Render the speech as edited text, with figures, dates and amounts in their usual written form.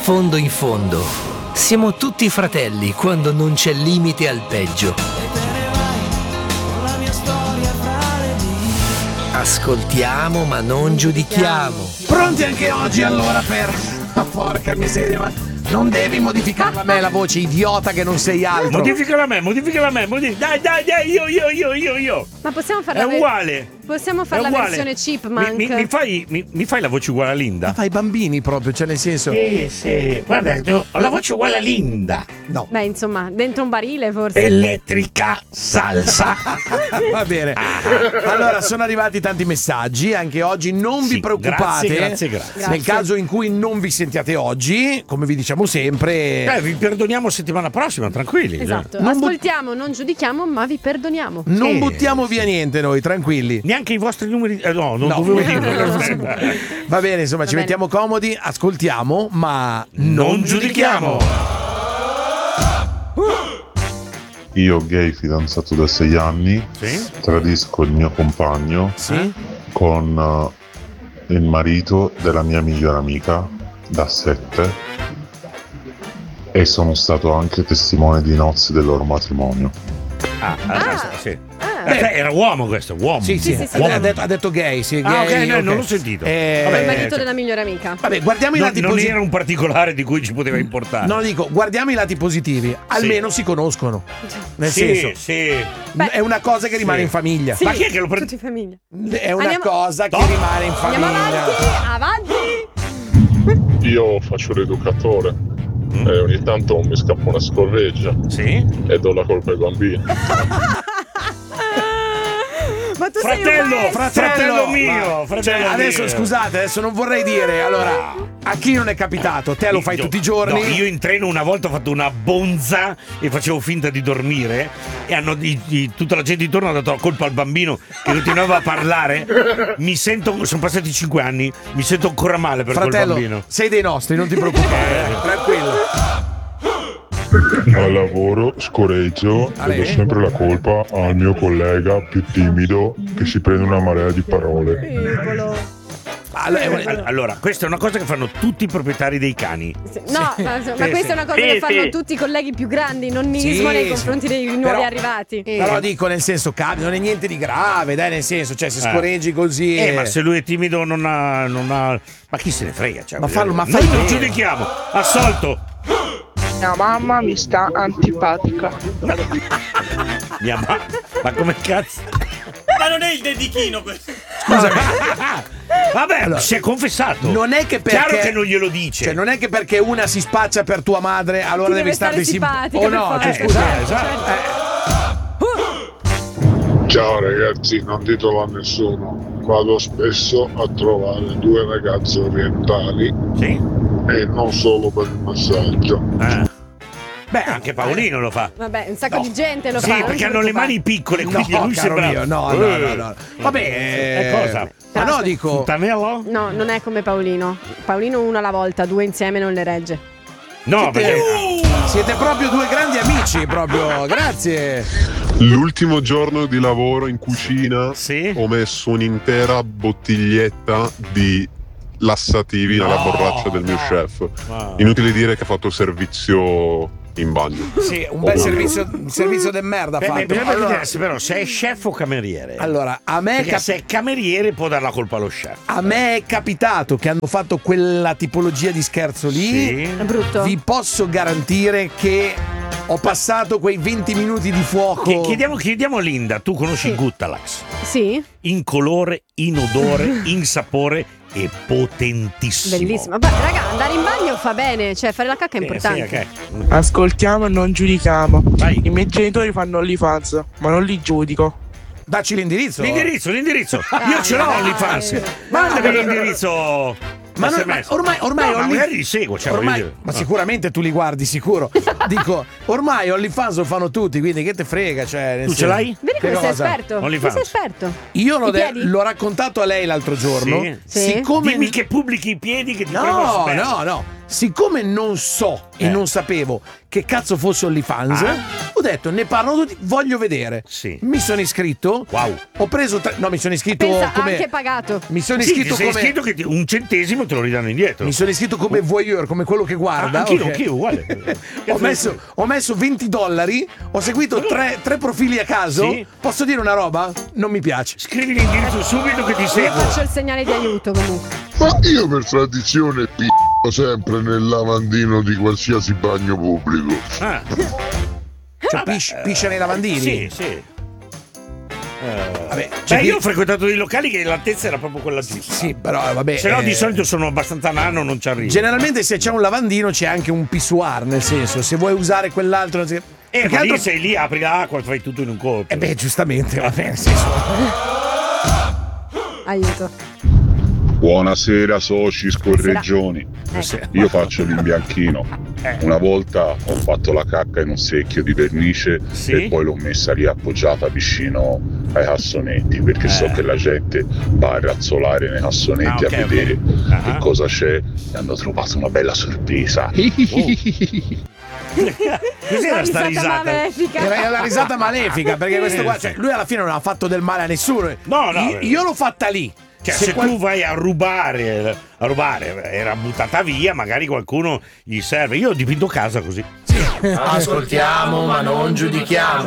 in fondo, siamo tutti fratelli quando non c'è limite al peggio. Ascoltiamo ma non giudichiamo. Pronti anche oggi allora per... porca miseria, ma non devi modificarla a me la voce, idiota che non sei altro. Modificala a me. Dai, io. Ma possiamo fare È uguale. Possiamo fare È la uguale. versione Chipmunk? Mi fai la voce uguale a Linda? Ma fai bambini proprio, cioè nel senso... Sì. Guarda, ho la voce uguale a Linda. No. Beh, insomma, dentro un barile forse. Elettrica salsa. Va bene. Allora, sono arrivati tanti messaggi anche oggi. Non vi preoccupate. Grazie. Nel caso in cui non vi sentiate oggi, come vi diciamo sempre, Vi perdoniamo settimana prossima, tranquilli. Esatto. Non Ascoltiamo, non giudichiamo, ma vi perdoniamo. non buttiamo via niente noi, tranquilli. Neanche i vostri numeri. No, non dovevo dirlo. Va bene, insomma, ci mettiamo comodi, ascoltiamo, ma non giudichiamo. Io, gay, fidanzato da 6 anni, tradisco il mio compagno con il marito della mia migliore amica da 7 e sono stato anche testimone di nozze del loro matrimonio. Sì. Era uomo questo, uomo. Sì. Uomo. Ha detto gay, sì, gay. Ok, non l'ho sentito. Il marito della migliore amica. Vabbè, guardiamo i lati Non positivi. era un particolare di cui ci poteva importare. No, dico, guardiamo i lati positivi. Almeno si conoscono. Nel senso, è una cosa che rimane in famiglia. Ma chi è che lo prende? Tutti in famiglia. È una cosa che rimane in Andiamo famiglia. avanti. Io faccio l'educatore e ogni tanto mi scappa una scorreggia e do la colpa ai bambini. Ma tu sei Fratello mio. Adesso scusate, adesso non vorrei dire. Allora, a chi non è capitato? Te lo fai tutti i giorni? No, io in treno una volta ho fatto una bonza e facevo finta di dormire e tutta la gente intorno ha dato la colpa al bambino che continuava a parlare. Sono passati 5 anni, mi sento ancora male per Fratello, quel bambino. sei dei nostri, non ti preoccupare, tranquillo. Al lavoro scoreggio e do sempre la colpa al mio collega più timido che si prende una marea di parole. Allora, questa è una cosa che fanno tutti i proprietari dei cani. No, ma questa è una cosa che fanno tutti i colleghi più grandi, nonnismo nei confronti dei nuovi arrivati. Però dico, nel senso, non è niente di grave, dai, nel senso, cioè se scorreggi così. Ma se lui è timido non ha. Ma chi se ne frega? Cioè, ma fallo, ma noi non giudichiamo. Assolto. Mia mamma mi sta antipatica. Mia mamma? Ma come cazzo? Ma non è il dedichino questo. Scusami. Vabbè, Allora, si è confessato. Non è che perché. Chiaro che non glielo dice. Cioè, non è che perché una si spaccia per tua madre, allora Ti devi deve starti stare simpatica, o no? per Cioè, forza. scusa, esatto. Ciao ragazzi, non ditelo a nessuno. Vado spesso a trovare 2 ragazze orientali e non solo per il massaggio. Beh, anche Paolino lo fa. Vabbè, un sacco di gente lo fa. Sì, perché hanno le mani piccole, quindi lui caro sembra. mio, no. Vabbè, cosa? Ma no, dico. Fontanello? No, non è come Paolino. Paolino una alla volta, 2 insieme non le regge. No, perché. Siete proprio 2 grandi amici, proprio. Grazie. L'ultimo giorno di lavoro in cucina ho messo un'intera bottiglietta di lassativi nella borraccia del mio chef. Inutile dire che ha fatto servizio in bagno. Sì, un bel servizio de merda fatto. Allora, però se è chef o cameriere? Allora, a me se è cameriere può dare la colpa allo chef. A me è capitato che hanno fatto quella tipologia di scherzo lì. È brutto. Vi posso garantire che ho passato quei 20 minuti di fuoco. Chiediamo a Linda, tu conosci Guttalax? Sì. In colore, in odore, in sapore e potentissimo. Bellissimo. Beh, raga, andare in bagno fa bene, cioè fare la cacca è importante. Sì, okay. Ascoltiamo e non giudichiamo. Vai. I miei genitori fanno OnlyFans, ma non li giudico. Dacci l'indirizzo. L'indirizzo. Io ce l'ho OnlyFans. Mandami l'indirizzo. Ma ormai magari li seguo, cioè, ma sicuramente tu li guardi, sicuro. Dico, ormai OnlyFans lo fanno tutti, quindi che te frega, cioè, tu ce l'hai? Vedi come sei esperto? OnlyFans. Sei esperto. Io l'ho raccontato a lei l'altro giorno. Sì. Siccome dimmi che pubblichi i piedi che ti No. siccome non so e non sapevo che cazzo fosse OnlyFans, ho detto ne parlano tutti, voglio vedere. Sì. Mi sono iscritto. Wow. Ho preso mi sono iscritto Pensa, come anche pagato. mi sono Sì, iscritto ti sei come iscritto che un centesimo te lo ridanno indietro. mi sono iscritto come voyeur, come quello che guarda. Anch'io, uguale. Ho messo $20, ho seguito tre profili a caso. Sì. Posso dire una roba? Non mi piace. Scrivi l'indirizzo subito che ti Io seguo. faccio il segnale di aiuto comunque. Ma io per tradizione sempre nel lavandino di qualsiasi bagno pubblico. Ah, Cioè piscia nei lavandini? sì. Vabbè, Io ho frequentato dei locali che l'altezza era proprio quella giusta. Sì, però vabbè. Se no di solito sono abbastanza nano, non ci arrivo. Generalmente se c'è un lavandino c'è anche un pissoir, nel senso, se vuoi usare quell'altro. Ma lì sei lì, apri l'acqua e fai tutto in un colpo. Giustamente, va bene, nel senso. Aiuto. Buonasera soci scorreggioni. Io faccio l'imbianchino. Una volta ho fatto la cacca in un secchio di vernice e poi l'ho messa lì appoggiata vicino ai cassonetti, perché so che la gente va a razzolare nei cassonetti a vedere che cosa c'è, e hanno trovato una bella sorpresa. Cos'era sta risata? Malefica. Era la risata malefica, perché questo qua, cioè, lui alla fine non ha fatto del male a nessuno. No. Io l'ho fatta lì. Cioè, se tu vai a rubare, era buttata via, magari qualcuno gli serve. Io ho dipinto casa così. Ascoltiamo ma non giudichiamo.